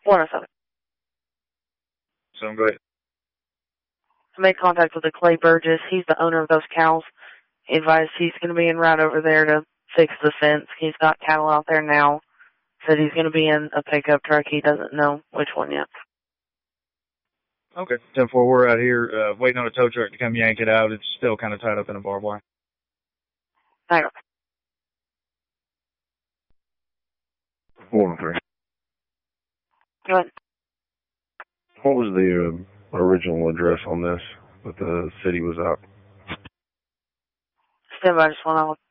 107. So go ahead. I made contact with the Clay Burgess. He's the owner of those cows. He advised he's going to be en route over there to fix the fence. He's got cattle out there now. Said he's going to be in a pickup truck. He doesn't know which one yet. Okay. 10-4, we're out here waiting on a tow truck to come yank it out. It's still kind of tied up in a barbed wire. Hang on. 103. Go ahead. What was the original address on this that the city was out? Stand by, just 1 hour.